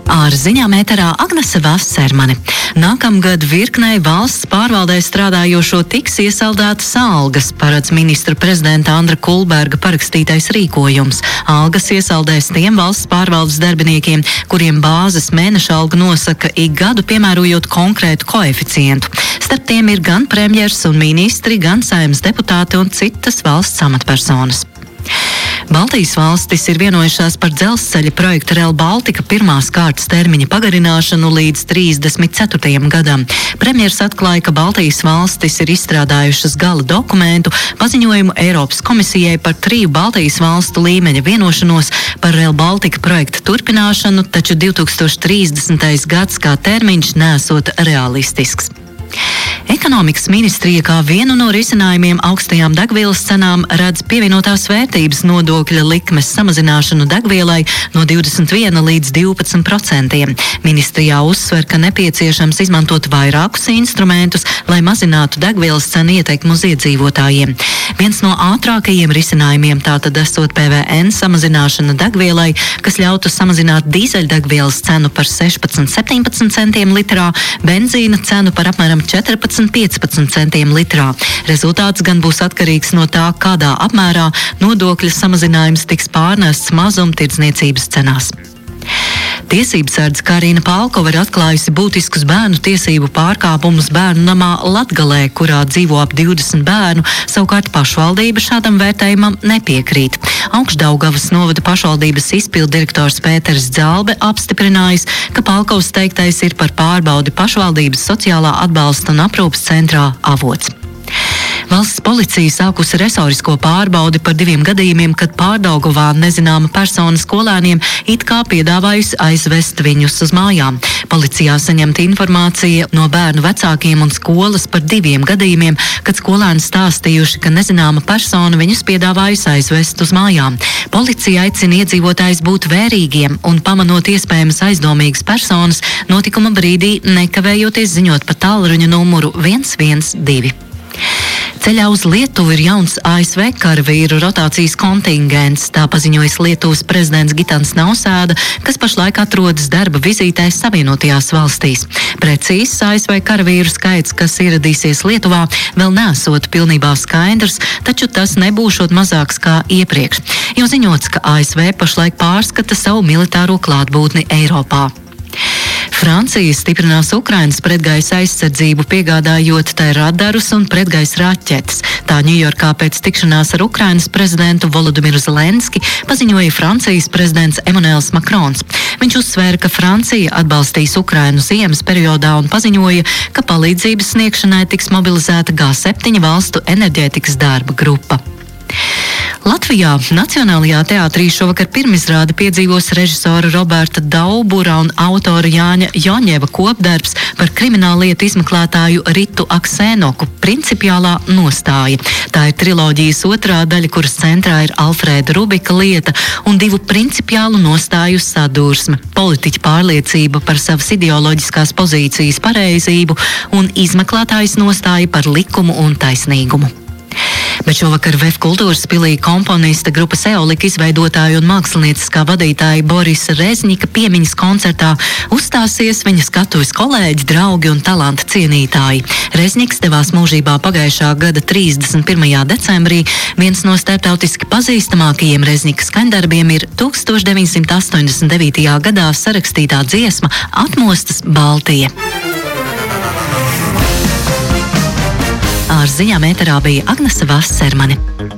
Ziņām ēterā Agnese Vassermane. Nākamgad virknei valsts pārvaldē strādājošo tiks iesaldētas algas, paredz ministra prezidenta Andra Kulberga parakstītais rīkojums. Algas iesaldēs tiem valsts pārvaldes darbiniekiem, kuriem bāzes mēneša alga nosaka ik gadu, piemērojot konkrētu koeficientu. Starp tiem ir gan premjers un ministri, gan Saeimas deputāti un citas valsts amatpersonas. Baltijas valstis ir vienojušās par dzelzceļa projekta Rail Baltica pirmās kārtas termiņa pagarināšanu līdz 34. gadam. Premjers atklāja, ka Baltijas valstis ir izstrādājušas gala dokumentu, paziņojumu Eiropas komisijai par 3 Baltijas valstu līmeņa vienošanos par Rail Baltica projekta turpināšanu, taču 2030. gads kā termiņš nesot realistisks. Ekonomikas ministrija kā vienu no risinājumiem augstajām degvielas cenām redz pievienotās vērtības nodokļa likmes samazināšanu degvielai no 21 līdz 12%. Ministrijā uzsver, ka nepieciešams izmantot vairākus instrumentus, lai mazinātu degvielas cenu ietekmu uz iedzīvotājiem. Viens no ātrākajiem risinājumiem tātad esot PVN samazināšana degvielai, kas ļautu samazināt dīzeļdegvielas cenu par 16–17 centiem litrā, benzīna cenu par apmēram 14–15 centiem litrā. Rezultāts gan būs atkarīgs no tā, kādā apmērā nodokļa samazinājums tiks pārnests mazumtirdzniecības cenās. Tiesības sardzes Karina Palkova ir atklājusi būtiskus bērnu tiesību pārkāpumus bērnu namā Latgalē, kurā dzīvo ap 20 bērnu, savukārt pašvaldība šādam vērtējumam nepiekrīt. Augšdaugavas novada pašvaldības izpilddirektors Pēters Dzalbe apstiprinājis, ka Palkovas teiktais ir par pārbaudi pašvaldības sociālā atbalsta un aprūpes centrā Avots. Valsts policija sākusi resorisko pārbaudi par 2 gadījumiem, kad Pārdaugavā nezināma persona skolēniem it kā piedāvājusi aizvest viņus uz mājām. Policijā saņemta informācija no bērnu vecākiem un skolas par 2 gadījumiem, kad skolēni stāstījuši, ka nezināma persona viņus piedāvājusi aizvest uz mājām. Policija aicina iedzīvotājus būt vērīgiem un pamanot iespējamas aizdomīgas personas, notikuma brīdī nekavējoties ziņot pa tālruņa numuru 112. Ceļā uz Lietuvu ir jauns ASV karavīru rotācijas kontingents, tā paziņojis Lietuvas prezidents Gitans Nausēda, kas pašlaik atrodas darba vizītē Savienotajās valstīs. Precīzs ASV karavīru skaits, kas ieradīsies Lietuvā, vēl nesot pilnībā skaidrs, taču tas nebūšot mazāks kā iepriekš, jo ziņots, ka ASV pašlaik pārskata savu militāro klātbūtni Eiropā. Francija stiprinās Ukrainas pretgaisa aizsardzību, piegādājot tai radarus un pretgaisa raķetes. Tā Ņujorkā pēc tikšanās ar Ukrainas prezidentu Volodimiru Zelenski paziņoja Francijas prezidents Emmanuels Macrons. Viņš uzsvēra, ka Francija atbalstīs Ukrainu ziemas periodā un paziņoja, ka palīdzības sniegšanai tiks mobilizēta G7 valstu enerģētikas darba grupa. Latvijā Nacionālajā teātrī šovakar pirmizrādi piedzīvos režisora Roberta Daubura un autora Jāņa Joņeva kopdarbs par krimināllietu izmeklētāju Ritu Aksēnoku principiālā nostāja. Tā ir triloģijas otrā daļa, kuras centrā ir Alfrēda Rubika lieta un 2 principiālu nostāju sadursme – politiķa pārliecība par savas ideoloģiskās pozīcijas pareizību un izmeklētājas nostāja par likumu un taisnīgumu. Bet šovakar VF kultūras pilī komponista grupas Eolika izveidotāja un mākslinieckā vadītāja Borisa Rezņika piemiņas koncertā uzstāsies viņa skatuves kolēģi, draugi un talanta cienītāji. Rezņiks devās mūžībā pagājušā gada 31. decembrī. Viens no starptautiski pazīstamākajiem Rezņika skaņdarbiem ir 1989. gadā sarakstītā dziesma Atmostas Baltija. Ar ziņām ēterā bija Agnese Vassermane.